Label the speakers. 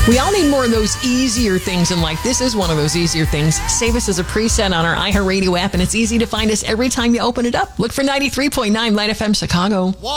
Speaker 1: We all need more of those easier things in life. This is one of those easier things. Save us as a preset on our iHeartRadio app, and it's easy to find us every time you open it up. Look for 93.9 Light FM Chicago.